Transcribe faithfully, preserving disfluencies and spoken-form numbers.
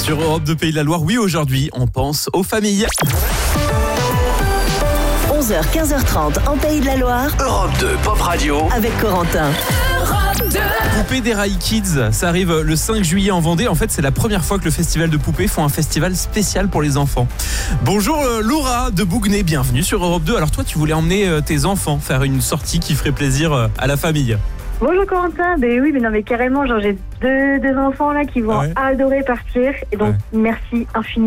Sur Europe deux Pays de la Loire, oui, aujourd'hui, on pense aux familles. onze heures quinze heures trente en Pays de la Loire. Europe deux Pop Radio. Avec Corentin. Poupée des Rails Kids, ça arrive le cinq juillet en Vendée. En fait, c'est la première fois que le festival de poupées font un festival spécial pour les enfants. Bonjour euh, Laura de Bouguenay, bienvenue sur Europe deux. Alors toi, tu voulais emmener euh, tes enfants faire une sortie qui ferait plaisir euh, à la famille. Bonjour Corentin, ben oui, mais non mais carrément, genre j'ai deux, deux enfants là qui vont Ouais. adorer partir et donc Ouais. merci infiniment.